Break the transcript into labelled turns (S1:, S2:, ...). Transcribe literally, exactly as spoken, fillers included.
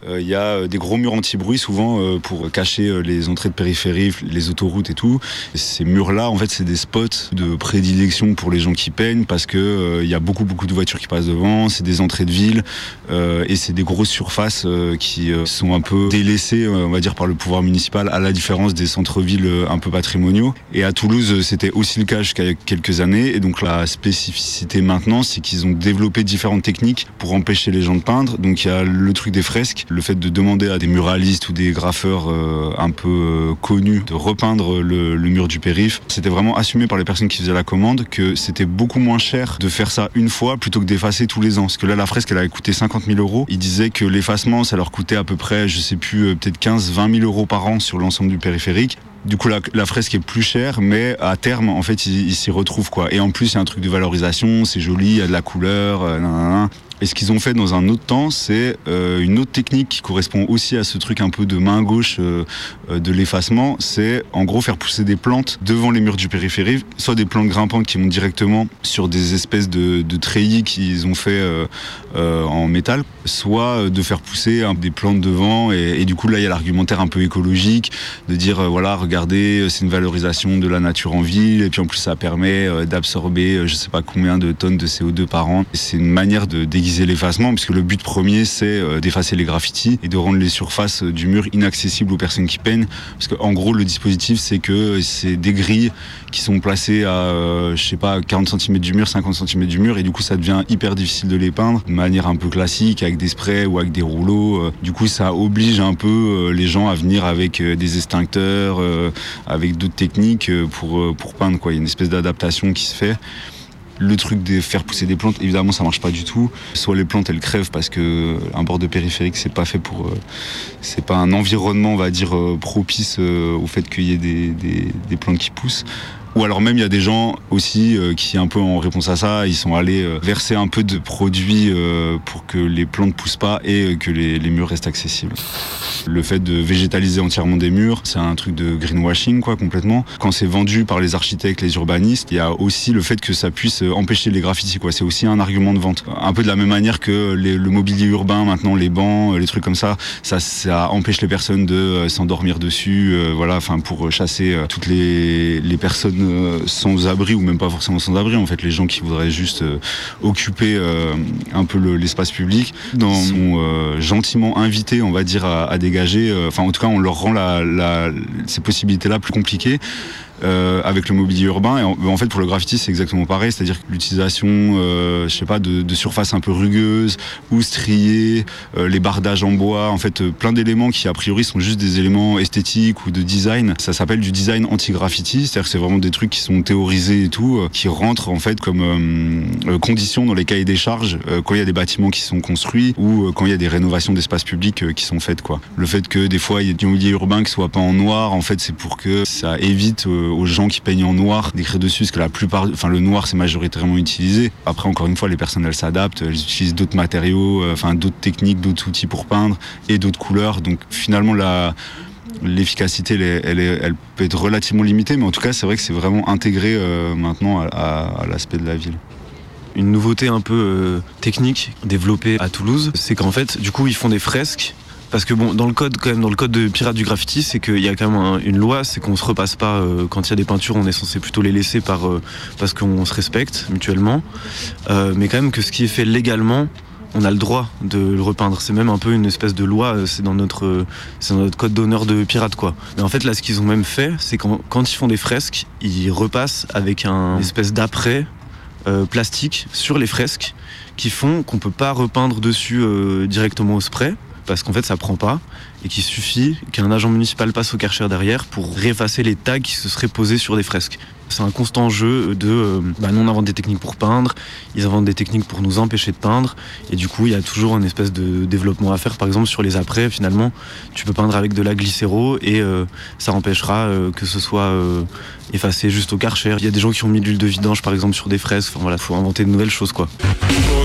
S1: Il euh, y a des gros murs anti-bruit souvent euh, pour cacher euh, les entrées de périphérie, les autoroutes et tout. Et ces murs-là, en fait, c'est des spots de prédilection pour les gens qui peignent parce que euh, y a beaucoup beaucoup de voitures qui passent devant. C'est des entrées de ville euh, et c'est des grosses surfaces euh, qui euh, sont un peu délaissées, euh, on va dire, par le pouvoir municipal, à la différence des centres-villes euh, un peu patrimoniaux. Et à Toulouse, c'était aussi le cas jusqu'à quelques années. Et donc la spécificité maintenant, c'est qu'ils ont développé différentes techniques pour empêcher les gens de peindre. Donc il y a le truc des fresques, le fait de demander à des muralistes ou des graffeurs euh, un peu euh, connus de repeindre le, le mur du périph'. C'était vraiment assumé par les personnes qui faisaient la commande que c'était beaucoup moins cher de faire ça une fois plutôt que d'effacer tous les ans. Parce que là, la fresque, elle avait coûté cinquante mille euros. Ils disaient que l'effacement, ça leur coûtait à peu près, je sais plus, peut-être quinze, vingt mille euros par an sur l'ensemble du périphérique. Du coup, la, la fresque est plus chère, mais à terme, en fait, ils, ils s'y retrouvent, quoi. Et en plus, il y a un truc de valorisation, c'est joli, il y a de la couleur, euh, nan, nan, nan. Et ce qu'ils ont fait dans un autre temps, c'est euh, une autre technique qui correspond aussi à ce truc un peu de main gauche euh, de l'effacement. C'est en gros faire pousser des plantes devant les murs du périphérique, soit des plantes grimpantes qui montent directement sur des espèces de, de treillis qu'ils ont fait euh, euh, en métal, soit de faire pousser hein, des plantes devant. Et, et du coup, là, il y a l'argumentaire un peu écologique de dire euh, voilà, regardez, c'est une valorisation de la nature en ville, et puis en plus, ça permet euh, d'absorber, euh, je sais pas combien de tonnes de C O deux par an. Et c'est une manière de déguiser l'effacement, puisque le but premier c'est d'effacer les graffitis et de rendre les surfaces du mur inaccessibles aux personnes qui peignent, parce qu'en gros le dispositif c'est que c'est des grilles qui sont placées à euh, je sais pas quarante centimètres du mur, cinquante centimètres du mur, et du coup ça devient hyper difficile de les peindre de manière un peu classique avec des sprays ou avec des rouleaux. Du coup ça oblige un peu les gens à venir avec des extincteurs, avec d'autres techniques pour, pour peindre, quoi. Il y a une espèce d'adaptation qui se fait. Le truc de faire pousser des plantes, évidemment, ça marche pas du tout. Soit les plantes, elles crèvent parce que un bord de périphérique, c'est pas fait pour, euh, c'est pas un environnement, on va dire, euh, propice euh, au fait qu'il y ait des, des, des plantes qui poussent. Ou alors même, il y a des gens aussi euh, qui, un peu en réponse à ça, ils sont allés euh, verser un peu de produits euh, pour que les plantes poussent pas et euh, que les, les murs restent accessibles. Le fait de végétaliser entièrement des murs, c'est un truc de greenwashing, quoi, complètement. Quand c'est vendu par les architectes, les urbanistes, il y a aussi le fait que ça puisse empêcher les graffitis, quoi. C'est aussi un argument de vente. Un peu de la même manière que les, le mobilier urbain, maintenant, les bancs, les trucs comme ça, ça, ça empêche les personnes de euh, s'endormir dessus, euh, voilà, enfin, pour chasser euh, toutes les, les personnes sans abri, ou même pas forcément sans abri, en fait, les gens qui voudraient juste euh, occuper euh, un peu le, l'espace public, dans, sont euh, gentiment invités, on va dire, à, à dégager, enfin euh, en tout cas on leur rend la, la, ces possibilités-là plus compliquées. Euh, avec le mobilier urbain. Et en, en fait, pour le graffiti, c'est exactement pareil, c'est-à-dire que l'utilisation, euh, je sais pas, de, de surfaces un peu rugueuses ou striées, euh, les bardages en bois, en fait, euh, plein d'éléments qui a priori sont juste des éléments esthétiques ou de design. Ça s'appelle du design anti-graffiti, c'est-à-dire que c'est vraiment des trucs qui sont théorisés et tout, euh, qui rentrent en fait comme euh, euh, conditions dans les cahiers des charges euh, quand il y a des bâtiments qui sont construits ou euh, quand il y a des rénovations d'espaces publics euh, qui sont faites, quoi. Le fait que des fois il y ait du mobilier urbain qui soit pas en noir, en fait, c'est pour que ça évite euh, aux gens qui peignent en noir d'écrire dessus, parce que la plupart, enfin le noir c'est majoritairement utilisé. Après, encore une fois, les personnes elles s'adaptent, elles utilisent d'autres matériaux, euh, enfin d'autres techniques, d'autres outils pour peindre et d'autres couleurs. Donc finalement la l'efficacité elle, est, elle, est, elle peut être relativement limitée, mais en tout cas c'est vrai que c'est vraiment intégré euh, maintenant à, à, à l'aspect de la ville.
S2: Une nouveauté un peu euh, technique développée à Toulouse, c'est qu'en fait du coup ils font des fresques. Parce que bon, dans le code, quand même, dans le code de Pirates du Graffiti, c'est qu'il y a quand même un, une loi, c'est qu'on se repasse pas euh, quand il y a des peintures, on est censé plutôt les laisser par euh, parce qu'on se respecte mutuellement. Euh, mais quand même que ce qui est fait légalement, on a le droit de le repeindre. C'est même un peu une espèce de loi, c'est dans notre, c'est dans notre code d'honneur de pirate, quoi. Mais en fait, là, ce qu'ils ont même fait, c'est quand, quand ils font des fresques, ils repassent avec un espèce d'après euh, plastique sur les fresques qui font qu'on peut pas repeindre dessus euh, directement au spray, parce qu'en fait ça prend pas et qu'il suffit qu'un agent municipal passe au Karcher derrière pour réeffacer les tags qui se seraient posés sur des fresques. C'est un constant jeu de euh, bah nous on invente des techniques pour peindre, ils inventent des techniques pour nous empêcher de peindre, et du coup il y a toujours une espèce de développement à faire. Par exemple sur les apprêts, finalement tu peux peindre avec de la glycéro et euh, ça empêchera euh, que ce soit euh, effacé juste au Karcher. Il y a des gens qui ont mis de l'huile de vidange par exemple sur des fresques, enfin voilà, faut inventer de nouvelles choses, quoi.